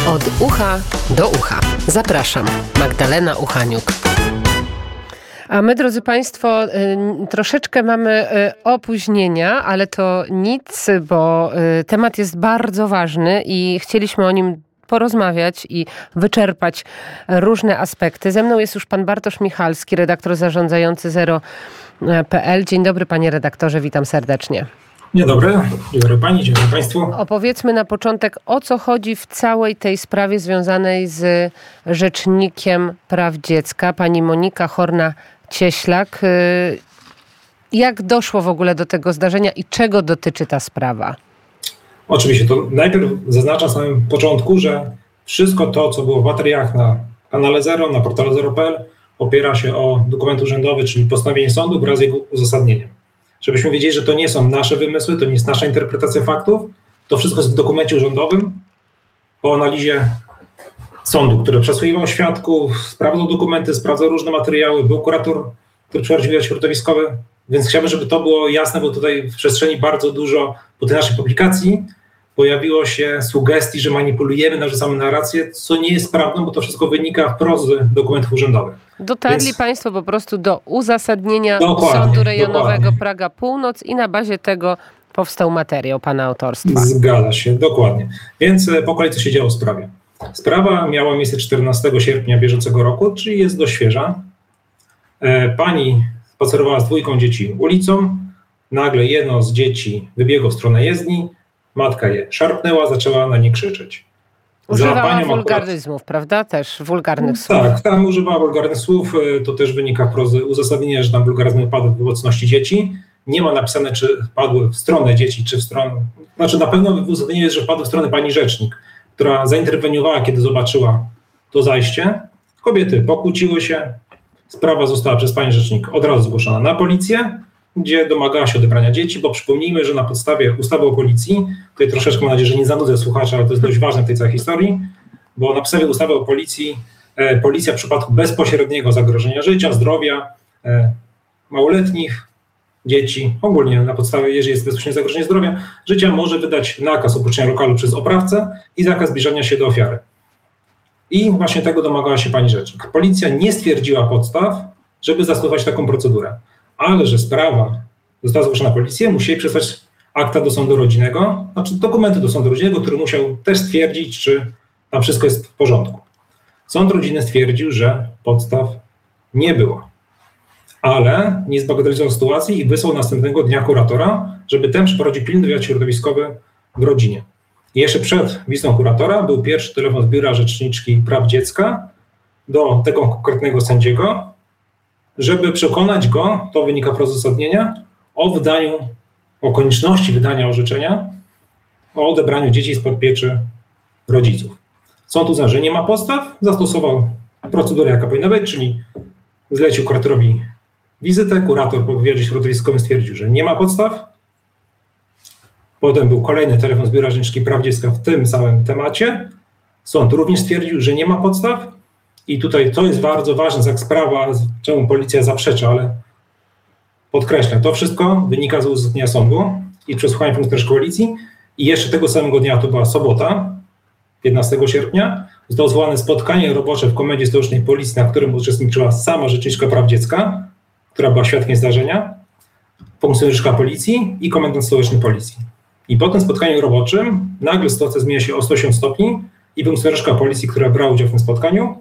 Od ucha do ucha. Zapraszam, Magdalena Uchaniuk. A my, drodzy Państwo, troszeczkę mamy opóźnienia, ale to nic, bo temat jest bardzo ważny i chcieliśmy o nim porozmawiać i wyczerpać różne aspekty. Ze mną jest już pan Bartosz Michalski, redaktor zarządzający Zero.pl. Dzień dobry, panie redaktorze, witam serdecznie. Dzień dobry pani, dzień dobry państwu. Opowiedzmy na początek, o co chodzi w całej tej sprawie związanej z Rzecznikiem Praw Dziecka, pani Monika Horna-Cieślak. Jak doszło w ogóle do tego zdarzenia i czego dotyczy ta sprawa? Oczywiście, to najpierw zaznaczam na samym początku, że wszystko to, co było w materiałach na kanale Zero, na portalu Zero.pl, opiera się o dokument urzędowy, czyli postanowienie sądu wraz z jego uzasadnieniem. Żebyśmy wiedzieli, że to nie są nasze wymysły, to nie jest nasza interpretacja faktów, to wszystko jest w dokumencie urzędowym po analizie sądu, który przesłuchiwał świadków, sprawdzał dokumenty, sprawdzał różne materiały, był kurator, który przeprowadził wywiad środowiskowy, więc chciałbym, żeby to było jasne, bo tutaj w przestrzeni bardzo dużo po tej naszej publikacji pojawiło się sugestii, że manipulujemy, narzucamy narrację, co nie jest prawdą, bo to wszystko wynika wprost z dokumentów urzędowych. Dotarli Państwo po prostu do uzasadnienia Sądu Rejonowego Praga Północ i na bazie tego powstał materiał pana autorstwa. Zgadza się, dokładnie. Więc po kolei co się działo w sprawie. Sprawa miała miejsce 14 sierpnia bieżącego roku, czyli jest dość świeża. Pani spacerowała z dwójką dzieci ulicą, nagle jedno z dzieci wybiegło w stronę jezdni, matka je szarpnęła, zaczęła na nie krzyczeć. Używała wulgaryzmów, prawda? Też wulgarnych słów. Tak, tam używała wulgarnych słów. To też wynika wprost z uzasadnienia, że tam wulgaryzmy padły w obecności dzieci. Nie ma napisane, czy padły w stronę dzieci, czy w stronę... Znaczy na pewno w uzasadnieniu jest, że padły w stronę pani rzecznik, która zainterweniowała, kiedy zobaczyła to zajście. Kobiety pokłóciły się. Sprawa została przez pani rzecznik od razu zgłoszona na policję, gdzie domagała się odebrania dzieci, bo przypomnijmy, że na podstawie ustawy o policji, tutaj troszeczkę mam nadzieję, że nie zanudzę słuchacza, ale to jest dość ważne w tej całej historii, bo na podstawie ustawy o policji policja w przypadku bezpośredniego zagrożenia życia, zdrowia, małoletnich, dzieci, ogólnie na podstawie, jeżeli jest bezpośrednie zagrożenie zdrowia, życia, może wydać nakaz opuszczenia lokalu przez oprawcę i zakaz zbliżania się do ofiary. I właśnie tego domagała się pani rzecznik. Policja nie stwierdziła podstaw, żeby zastosować taką procedurę. Ale że sprawa została zgłoszona na policję, musieli przesłać akta do sądu rodzinnego, znaczy dokumenty do sądu rodzinnego, który musiał też stwierdzić, czy tam wszystko jest w porządku. Sąd rodzinny stwierdził, że podstaw nie było, ale nie zbagatelizował sytuacji i wysłał następnego dnia kuratora, żeby ten przeprowadził pilny wywiad środowiskowy w rodzinie. I jeszcze przed wizytą kuratora był pierwszy telefon z Biura Rzeczniczki Praw Dziecka do tego konkretnego sędziego, żeby przekonać go, to wynika wprost z uzasadnienia, o konieczności wydania orzeczenia o odebraniu dzieci spod pieczy rodziców. Sąd uznał, że nie ma podstaw, zastosował procedurę, jaka powinna być, czyli zlecił kuratorowi wizytę, kurator po wywiadzie środowiskowym stwierdził, że nie ma podstaw. Potem był kolejny telefon z Biura Rzeczniczki Praw Dziecka w tym samym temacie. Sąd również stwierdził, że nie ma podstaw. I tutaj to jest bardzo ważne, jak sprawa, czemu policja zaprzecza, ale podkreślam, to wszystko wynika z uzasadnienia sądu i przesłuchania funkcjonariuszy policji. I jeszcze tego samego dnia, to była sobota, 15 sierpnia, zostało zwołane spotkanie robocze w Komendzie Stołecznej Policji, na którym uczestniczyła sama Rzeczniczka Praw Dziecka, która była świadkiem zdarzenia, funkcjonariuszka policji i komendant stołeczny policji. I po tym spotkaniu roboczym nagle sytuacja zmienia się o 180 stopni i funkcjonariuszka policji, która brała udział w tym spotkaniu,